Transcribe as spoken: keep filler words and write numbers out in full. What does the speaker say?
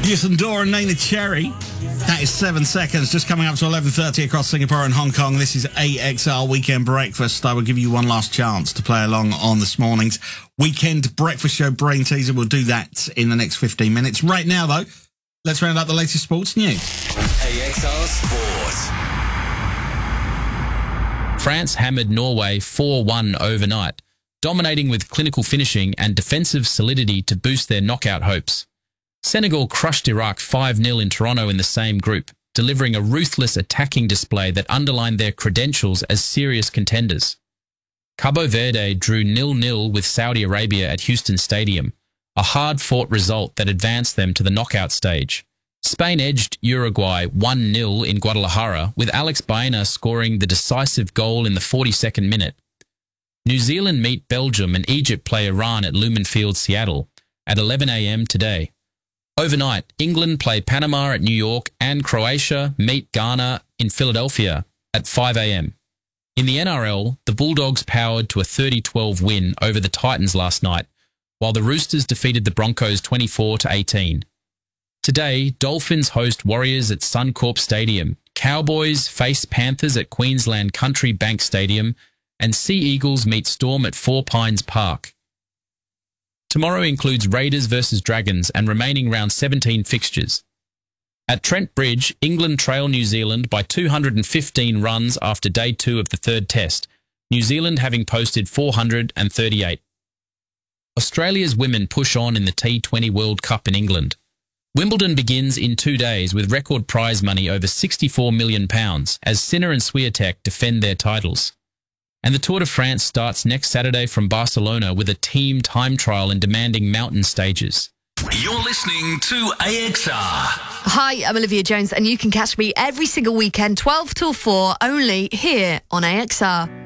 Yusandora and Nina Cherry. That is seven seconds, just coming up to eleven thirty across Singapore and Hong Kong. This is A X R Weekend Breakfast. I will give you one last chance to play along on this morning's Weekend Breakfast Show Brain Teaser. We'll do that in the next fifteen minutes. Right now, though, let's round up the latest sports news. A X R Sport. France hammered Norway four one overnight, dominating with clinical finishing and defensive solidity to boost their knockout hopes. Senegal crushed Iraq five nil in Toronto in the same group, delivering a ruthless attacking display that underlined their credentials as serious contenders. Cabo Verde drew nil nil with Saudi Arabia at Houston Stadium, a hard-fought result that advanced them to the knockout stage. Spain edged Uruguay one nil in Guadalajara, with Alex Baena scoring the decisive goal in the forty-second minute. New Zealand meet Belgium and Egypt play Iran at Lumen Field, Seattle, at eleven a m today. Overnight, England play Panama at New York and Croatia meet Ghana in Philadelphia at five a m In the N R L, the Bulldogs powered to a thirty twelve win over the Titans last night, while the Roosters defeated the Broncos twenty-four to eighteen. Today, Dolphins host Warriors at Suncorp Stadium, Cowboys face Panthers at Queensland Country Bank Stadium, and Sea Eagles meet Storm at Four Pines Park. Tomorrow includes Raiders versus Dragons and remaining round seventeen fixtures. At Trent Bridge, England trail New Zealand by two hundred fifteen runs after day two of the third test, New Zealand having posted four hundred thirty-eight. Australia's women push on in the T twenty World Cup in England. Wimbledon begins in two days with record prize money over sixty-four million pounds as Sinner and Swiatek defend their titles. And the Tour de France starts next Saturday from Barcelona with a team time trial in demanding mountain stages. You're listening to A X R. Hi, I'm Olivia Jones, and you can catch me every single weekend, twelve till four, only here on A X R.